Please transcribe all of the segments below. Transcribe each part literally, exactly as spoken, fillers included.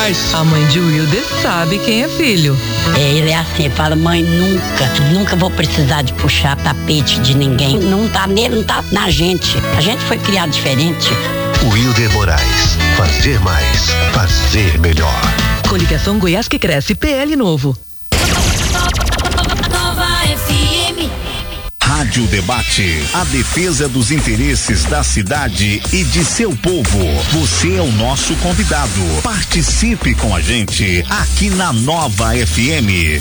Moraes. A mãe de Wilder sabe quem é filho. É, ele é assim, fala, mãe, nunca, nunca vou precisar de puxar tapete de ninguém. Não tá nele, não tá na gente. A gente foi criado diferente. Wilder Moraes, fazer mais, fazer melhor. Coligação Goiás que cresce, P L novo. Nova F M. Rádio Debate, a defesa dos interesses da cidade e de seu povo. Você é o nosso convidado. Participe com a gente aqui na Nova F M.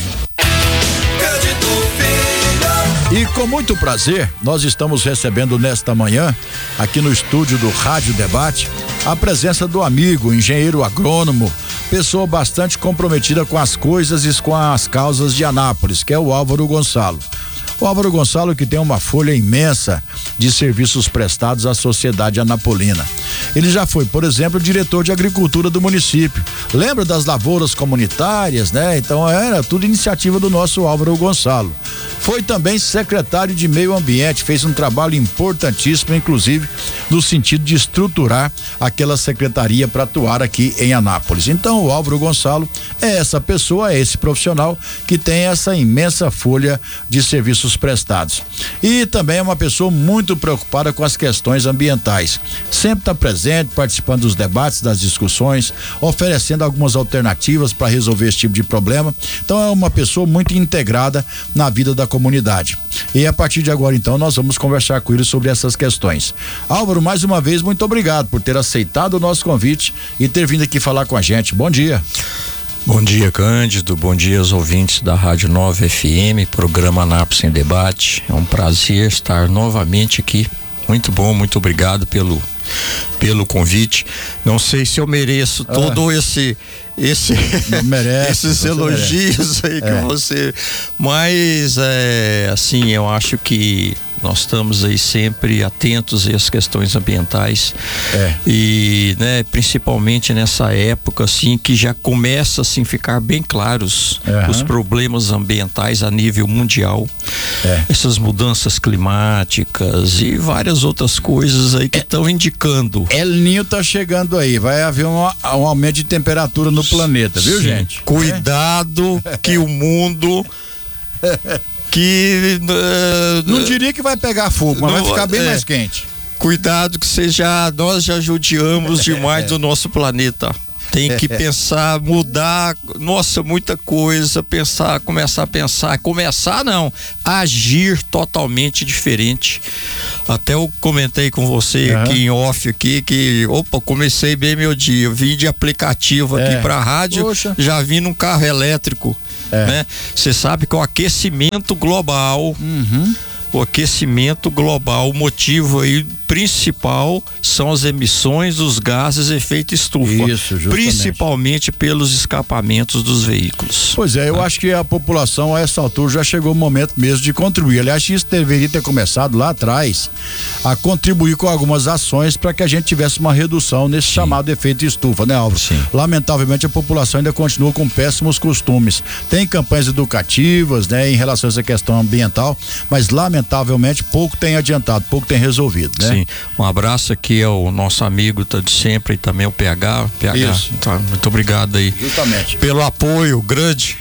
E com muito prazer, nós estamos recebendo nesta manhã, aqui no estúdio do Rádio Debate, a presença do amigo, engenheiro agrônomo, pessoa bastante comprometida com as coisas e com as causas de Anápolis, que é o Álvaro Gonçalo. O Álvaro Gonçalo, que tem uma folha imensa de serviços prestados à sociedade anapolina. Ele já foi, por exemplo, diretor de agricultura do município. Lembra das lavouras comunitárias, né? Então era tudo iniciativa do nosso Álvaro Gonçalo. Foi também secretário de Meio Ambiente, fez um trabalho importantíssimo, inclusive, no sentido de estruturar aquela secretaria para atuar aqui em Anápolis. Então, o Álvaro Gonçalo é essa pessoa, é esse profissional que tem essa imensa folha de serviços prestados. E também é uma pessoa muito preocupada com as questões ambientais. Sempre está presente, participando dos debates, das discussões, oferecendo algumas alternativas para resolver esse tipo de problema. Então, é uma pessoa muito integrada na vida da comunidade. E a partir de agora, então, nós vamos conversar com ele sobre essas questões. Álvaro, mais uma vez, muito obrigado por ter aceitado o nosso convite e ter vindo aqui falar com a gente. Bom dia. Bom dia, Cândido. Bom dia aos ouvintes da Rádio Nova F M, programa Anápolis em Debate. É um prazer estar novamente aqui. Muito bom, muito obrigado pelo pelo convite. Não sei se eu mereço ah. todo esse esse merece, esses elogios merece. aí que é. você, mas é assim, eu acho que nós estamos aí sempre atentos às questões ambientais é. e, né, principalmente nessa época assim que já começa assim ficar bem claros uhum. os problemas ambientais a nível mundial, é. essas mudanças climáticas e várias outras coisas aí que estão é. indicando. El Ninho tá chegando aí, vai haver um, um aumento de temperatura no planeta, viu, Sim. gente? Cuidado é. que o mundo que uh, não diria que vai pegar fogo, mas não, vai ficar bem é, mais quente. Cuidado que seja, nós já judiamos demais do nosso planeta. Tem que pensar, mudar, nossa, muita coisa, pensar, começar a pensar, começar não, agir totalmente diferente. Até eu comentei com você uhum. aqui em off aqui que, opa, comecei bem meu dia, vim de aplicativo aqui é. pra rádio, Poxa. já vim num carro elétrico, é. né? Você sabe que o aquecimento global, uhum. o aquecimento global, o motivo aí principal são as emissões dos gases de efeito estufa. Isso, justamente. Principalmente pelos escapamentos dos veículos. Pois é, eu tá? acho que a população a essa altura já chegou o momento mesmo de contribuir. Aliás, isso deveria ter começado lá atrás a contribuir com algumas ações para que a gente tivesse uma redução nesse Sim. chamado efeito estufa, né, Álvaro? Sim. Lamentavelmente a população ainda continua com péssimos costumes. Tem campanhas educativas, né, em relação a essa questão ambiental, mas lamentavelmente pouco tem adiantado, pouco tem resolvido, né? Sim, um abraço aqui ao nosso amigo tá de sempre e também o P H. P H, Isso. Tá, muito obrigado aí. Justamente. Pelo apoio grande.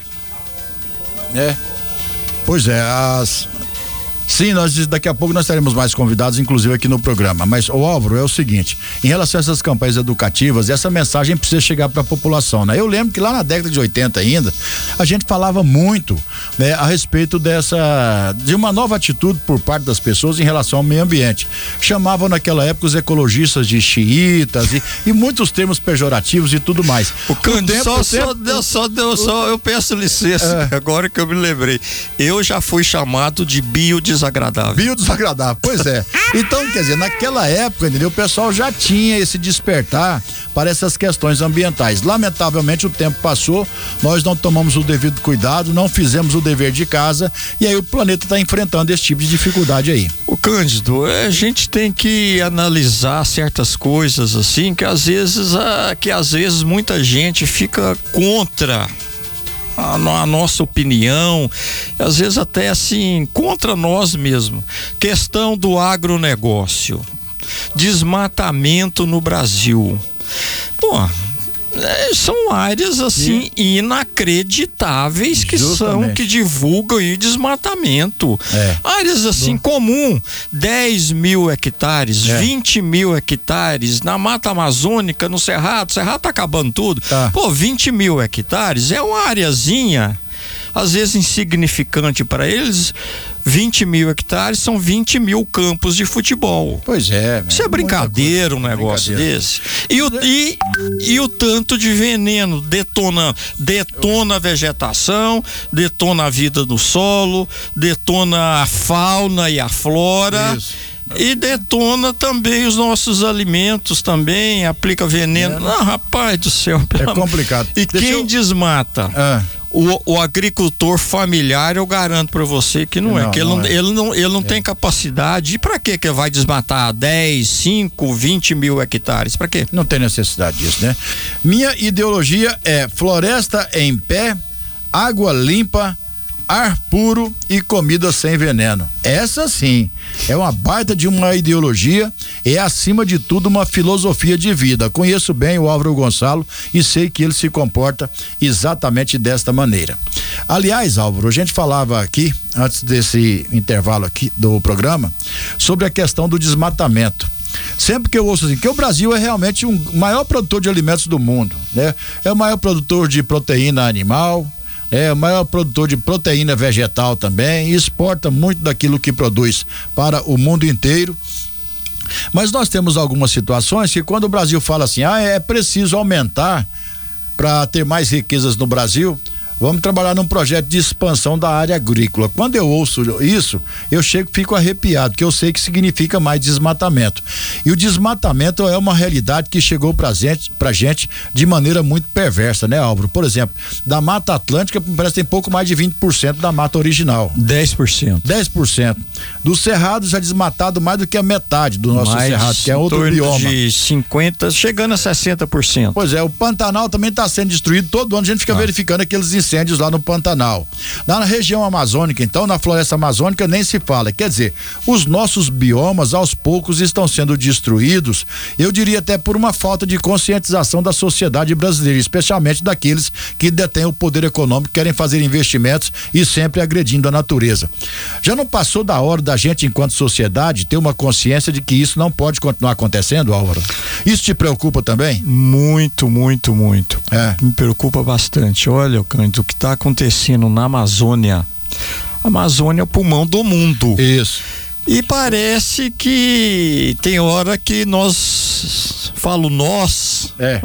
É. Pois é, as. Sim, nós daqui a pouco nós teremos mais convidados, inclusive aqui no programa. Mas, o Álvaro, é o seguinte: em relação a essas campanhas educativas, essa mensagem precisa chegar para a população, né? Eu lembro que lá na década de oitenta ainda, a gente falava muito, né, a respeito dessa, de uma nova atitude por parte das pessoas em relação ao meio ambiente. Chamavam naquela época os ecologistas de xiitas e, e muitos termos pejorativos e tudo mais. O Cândido, só, só, deu, só, deu, só, eu peço licença, é. agora que eu me lembrei. Eu já fui chamado de bio desagradável. Biodesagradável, pois é. Então, quer dizer, naquela época, entendeu? O pessoal já tinha esse despertar para essas questões ambientais. Lamentavelmente o tempo passou, nós não tomamos o devido cuidado, não fizemos o dever de casa e aí o planeta está enfrentando esse tipo de dificuldade aí. O Cândido, a gente tem que analisar certas coisas assim, que às vezes, a, que às vezes muita gente fica contra A, a nossa opinião, às vezes até assim, contra nós mesmos. Questão do agronegócio, desmatamento no Brasil. Pô, É, são áreas assim e... inacreditáveis que Justamente. são que divulgam aí desmatamento. É. Áreas assim Bom. comum, dez mil hectares, é. vinte mil hectares na Mata Amazônica, no Cerrado. O Cerrado tá acabando tudo. Tá. Pô, vinte mil hectares é uma areazinha, às vezes insignificante para eles. vinte mil hectares são vinte mil campos de futebol. Pois é. Isso é brincadeira, um negócio brincadeira. desse. E o, e, e o tanto de veneno detona, detona a vegetação, detona a vida do solo, detona a fauna e a flora. Isso. E detona também os nossos alimentos também, aplica veneno. É, né? Ah, rapaz do céu. É complicado. E Deixa quem eu... desmata? Ah. O, o agricultor familiar, eu garanto para você que não, não é, que ele não, não, é. ele não, ele não é. tem capacidade. E para que que vai desmatar dez, cinco, vinte mil hectares? Para quê? Não tem necessidade disso, né? Minha ideologia é floresta em pé, água limpa, ar puro e comida sem veneno. Essa sim é uma baita de uma ideologia, é acima de tudo uma filosofia de vida. Conheço bem o Álvaro Gonçalo e sei que ele se comporta exatamente desta maneira. Aliás, Álvaro, a gente falava aqui antes desse intervalo aqui do programa sobre a questão do desmatamento. Sempre que eu ouço assim, que o Brasil é realmente um maior produtor de alimentos do mundo, né? É o maior produtor de proteína animal, é o maior produtor de proteína vegetal também, e exporta muito daquilo que produz para o mundo inteiro. Mas nós temos algumas situações que quando o Brasil fala assim, ah, é preciso aumentar para ter mais riquezas no Brasil, vamos trabalhar num projeto de expansão da área agrícola. Quando eu ouço isso, eu chego, fico arrepiado, porque eu sei que significa mais desmatamento. E o desmatamento é uma realidade que chegou pra gente, pra gente de maneira muito perversa, né, Álvaro? Por exemplo, da Mata Atlântica, parece que tem pouco mais de vinte por cento da mata original. dez por cento. dez por cento. Do Cerrado já desmatado mais do que a metade do nosso mais Cerrado, que é outro bioma. De cinquenta, chegando a sessenta por cento. Pois é, o Pantanal também está sendo destruído. Todo ano a gente fica ah. verificando aqueles incêndios lá no Pantanal. Lá na região amazônica, então, na floresta amazônica, nem se fala. Quer dizer, os nossos biomas, aos poucos, estão sendo destruídos, eu diria até por uma falta de conscientização da sociedade brasileira, especialmente daqueles que detêm o poder econômico, querem fazer investimentos e sempre agredindo a natureza. Já não passou da hora da gente, enquanto sociedade, ter uma consciência de que isso não pode continuar acontecendo, Álvaro? Isso te preocupa também? Muito, muito, muito. É. Me preocupa bastante. Olha, Cândido, o que está acontecendo na Amazônia. A Amazônia é o pulmão do mundo. Isso. E parece que tem hora que nós, falo nós, é.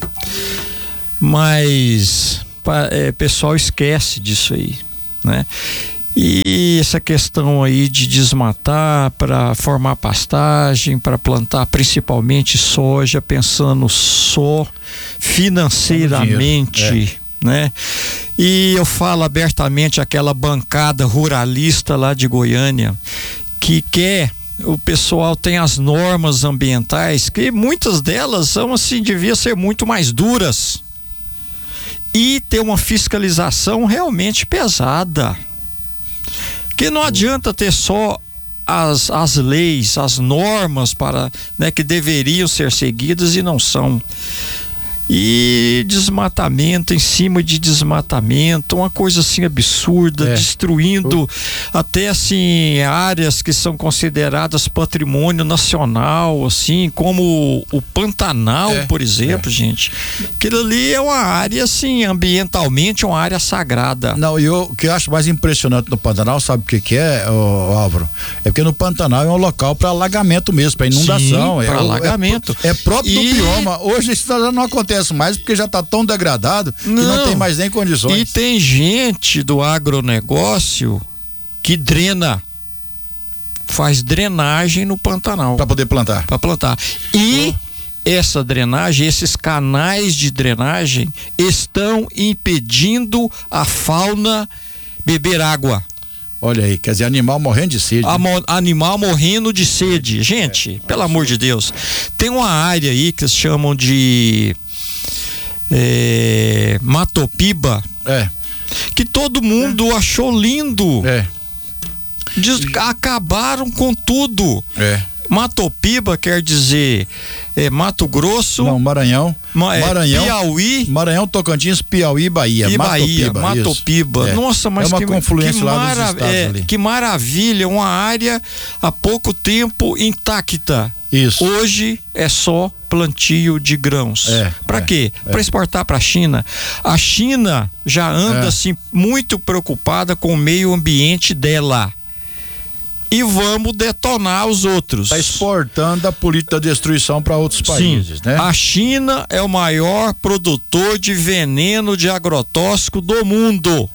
mas é, pessoal esquece disso aí, né? E essa questão aí de desmatar para formar pastagem, para plantar principalmente soja, pensando só financeiramente, né? E eu falo abertamente aquela bancada ruralista lá de Goiânia que quer, o pessoal tem as normas ambientais que muitas delas são assim, devia ser muito mais duras e ter uma fiscalização realmente pesada, que não adianta ter só as, as leis, as normas para, né, que deveriam ser seguidas e não são. E desmatamento em cima de desmatamento, uma coisa assim absurda, é. destruindo uh. até assim áreas que são consideradas patrimônio nacional, assim, como o Pantanal, é. por exemplo, é. gente. Aquilo ali é uma área assim, ambientalmente uma área sagrada. Não, e eu, o que eu acho mais impressionante no Pantanal, sabe o que que é, ô, Álvaro? É porque no Pantanal é um local para alagamento mesmo, para inundação. Sim, para é, alagamento. É, é próprio e... do bioma. Hoje isso já não acontece mais porque já está tão degradado que não, não tem mais nem condições. E tem gente do agronegócio que drena, faz drenagem no Pantanal para poder plantar. Para plantar. E oh. essa drenagem, esses canais de drenagem estão impedindo a fauna beber água. Olha aí, quer dizer, animal morrendo de sede. Né? Animal morrendo de sede. Gente, é, pelo amor de Deus. Tem uma área aí que eles chamam de É, Matopiba, é. que todo mundo é. achou lindo. É. Diz, acabaram com tudo. É. Matopiba quer dizer é, Mato Grosso. Não, Maranhão. Ma, é, Maranhão. Piauí. Maranhão, Tocantins, Piauí, Bahia. E Bahia, Matopiba. Matopiba. É. Nossa, mas é uma que, confluência que, lá mara, dos estados é, ali. que maravilha, uma área há pouco tempo intacta. Isso. Hoje é só plantio de grãos. É, para é, quê? é. Para exportar para a China. A China já anda É. assim muito preocupada com o meio ambiente dela. E vamos detonar os outros. Está exportando a política de destruição para outros países, Sim. né? A China é o maior produtor de veneno de agrotóxico do mundo.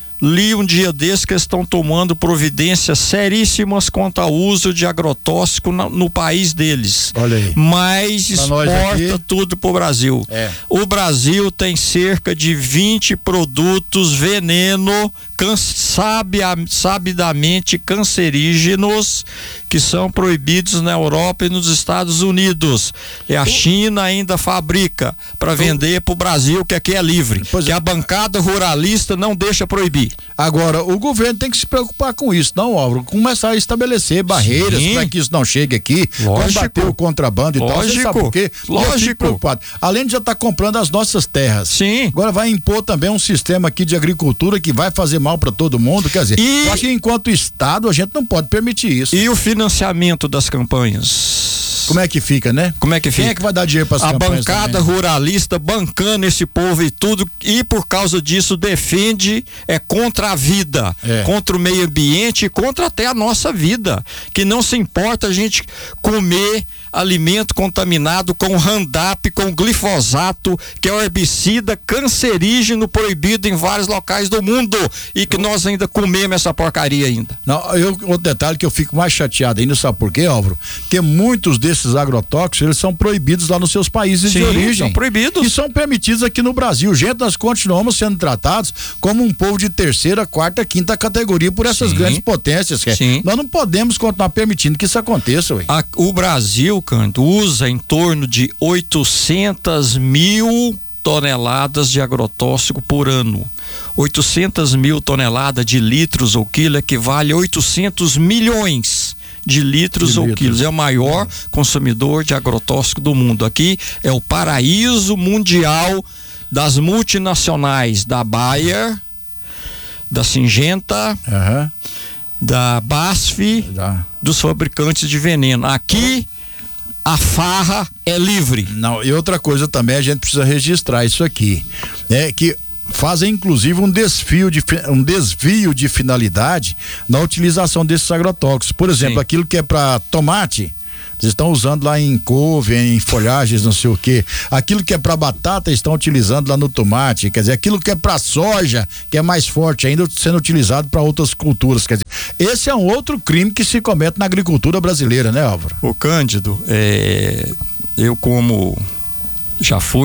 Li um dia desse que eles estão tomando providências seríssimas contra o uso de agrotóxico no, no país deles. Olha aí. Mas Pra nós exporta aqui, tudo pro Brasil. É. O Brasil tem cerca de vinte produtos veneno can, sabia, sabidamente cancerígenos que são proibidos na Europa e nos Estados Unidos. E a China ainda fabrica para vender pro Brasil, que aqui é livre. Pois que é. a bancada ruralista não deixa proibir. Agora, o governo tem que se preocupar com isso, não, Álvaro? Começar a estabelecer barreiras para que isso não chegue aqui, Lógico. combater o contrabando e tal. Você sabe por quê? Lógico. Eu fico preocupado. Além de já estar comprando as nossas terras. Sim. Agora vai impor também um sistema aqui de agricultura que vai fazer mal para todo mundo. Quer dizer, E- eu acho que enquanto Estado a gente não pode permitir isso. E o financiamento das campanhas? Como é que fica, né? Como é que fica? Quem é que vai dar dinheiro para as A campanhas bancada também? ruralista bancando esse povo e tudo, e por causa disso defende, é contra a vida, É. contra o meio ambiente e contra até a nossa vida, que não se importa a gente comer alimento contaminado com Roundup, com glifosato, que é um herbicida cancerígeno proibido em vários locais do mundo, e que nós ainda comemos essa porcaria ainda. Não, eu, outro detalhe que eu fico mais chateado ainda, sabe por quê, Álvaro? Que muitos desses agrotóxicos, eles são proibidos lá nos seus países Sim, de origem. são proibidos. E são permitidos aqui no Brasil. Gente, nós continuamos sendo tratados como um povo de terceira, quarta, quinta categoria por essas Sim. grandes potências. Que Sim. Nós não podemos continuar permitindo que isso aconteça, ué. A- o Brasil, Canto, usa em torno de oitocentas mil toneladas de agrotóxico por ano. oitocentas mil toneladas de litros ou quilo equivale a oitocentos milhões de litros De ou litros. quilos. É o maior consumidor de agrotóxico do mundo. Aqui é o paraíso mundial das multinacionais, da Bayer, da Syngenta, Aham. da B A S F, Dá. dos fabricantes de veneno. Aqui a farra é livre. Não, e outra coisa também, a gente precisa registrar isso aqui, é que fazem inclusive um desvio de, fi- um desvio de finalidade na utilização desses agrotóxicos. Por exemplo, Sim. aquilo que é para tomate, eles estão usando lá em couve, em folhagens, não sei o quê. Aquilo que é para batata, estão utilizando lá no tomate. Quer dizer, aquilo que é para soja, que é mais forte ainda, sendo utilizado para outras culturas. Quer dizer, esse é um outro crime que se comete na agricultura brasileira, né, Álvaro? O Cândido, é, eu como já fui